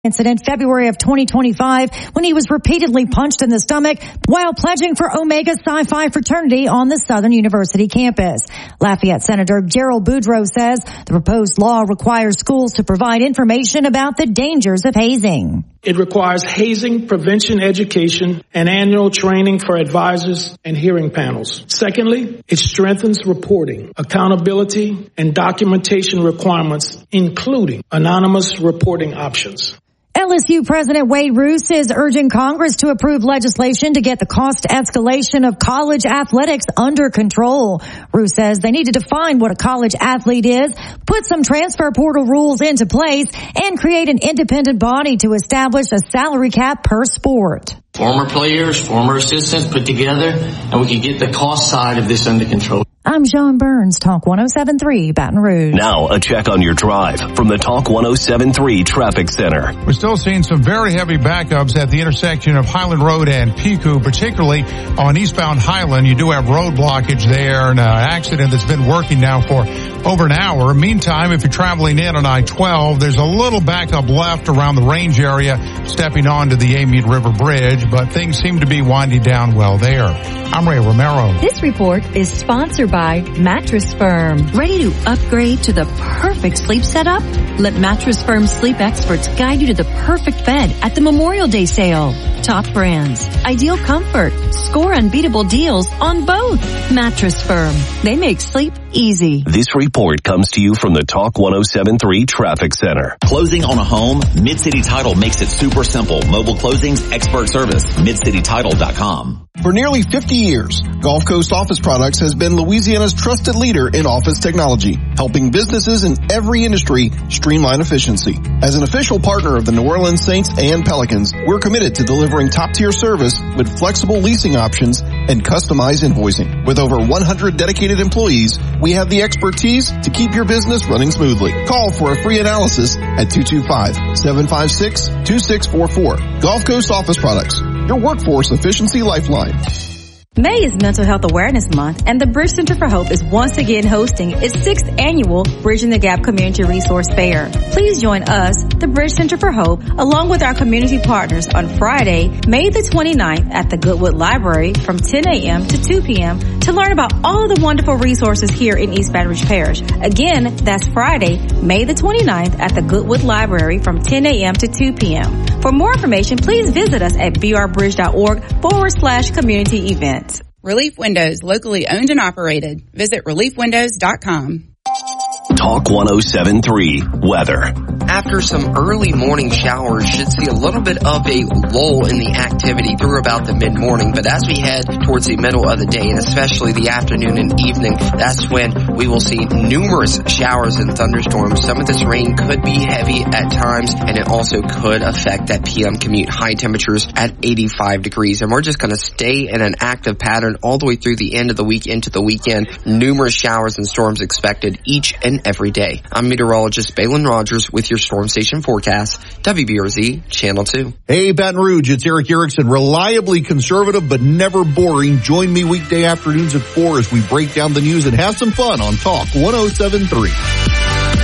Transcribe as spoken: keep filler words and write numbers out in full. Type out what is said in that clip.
incident February of twenty twenty-five when he was repeatedly punched in the stomach while pledging for Omega Psi Phi fraternity on the Southern University campus. Lafayette Senator Gerald Boudreaux says the proposed law requires schools to provide information about the dangers of hazing. It requires hazing prevention education and annual training for advisors and hearing panels. Secondly, it strengthens reporting, accountability, and documentation requirements, including anonymous reporting options. L S U President Wade Roos is urging Congress to approve legislation to get the cost escalation of college athletics under control. Roos says they need to define what a college athlete is, put some transfer portal rules into place, and create an independent body to establish a salary cap per sport. Former players, former assistants put together, and we can get the cost side of this under control. I'm Sean Burns, Talk one oh seven point three, Baton Rouge. Now, a check on your drive from the Talk one oh seven point three Traffic Center. We're still seeing some very heavy backups at the intersection of Highland Road and Pico, particularly on eastbound Highland. You do have road blockage there, and an accident that's been working now for over an hour. Meantime, if you're traveling in on I twelve, there's a little backup left around the range area, stepping onto the Amite River Bridge, but things seem to be winding down well there. I'm Ray Romero. This report is sponsored by Mattress Firm. Ready to upgrade to the perfect sleep setup? Let Mattress Firm sleep experts guide you to the perfect bed at the Memorial Day sale. Top brands, ideal comfort, score unbeatable deals on both. Mattress Firm. They make sleep easy. This report comes to you from the Talk one oh seven point three Traffic Center. Closing on a home? Mid-City Title makes it super simple. Mobile closings, expert service. mid city title dot com. For nearly fifty years, Gulf Coast Office Products has been Louisiana's trusted leader in office technology, helping businesses in every industry streamline efficiency. As an official partner of the New Orleans Saints and Pelicans, we're committed to delivering top-tier service with flexible leasing options and customized invoicing. With over one hundred dedicated employees, we have the expertise to keep your business running smoothly. Call for a free analysis at two two five, seven five six, two six four four. Gulf Coast Office Products, your workforce efficiency lifeline. May is Mental Health Awareness Month, and the Bridge Center for Hope is once again hosting its sixth annual Bridging the Gap Community Resource Fair. Please join us, the Bridge Center for Hope, along with our community partners on Friday, May the twenty-ninth at the Goodwood Library from ten a.m. to two p.m. to learn about all of the wonderful resources here in East Baton Rouge Parish. Again, that's Friday, May the twenty-ninth at the Goodwood Library from ten a.m. to two p.m. For more information, please visit us at brbridge.org forward slash community events. Relief Windows, locally owned and operated. Visit relief windows dot com. Talk one oh seven point three Weather. After some early morning showers, should see a little bit of a lull in the activity through about the mid-morning. But as we head towards the middle of the day, and especially the afternoon and evening, that's when we will see numerous showers and thunderstorms. Some of this rain could be heavy at times, and it also could affect that P M commute. High temperatures at eighty-five degrees. And we're just going to stay in an active pattern all the way through the end of the week into the weekend. Numerous showers and storms expected each and every day. I'm meteorologist Balin Rogers with your Storm Station forecast, W B R Z Channel two. Hey, Baton Rouge, it's Eric Erickson. Reliably conservative but never boring. Join me weekday afternoons at four as we break down the news and have some fun on Talk one oh seven point three.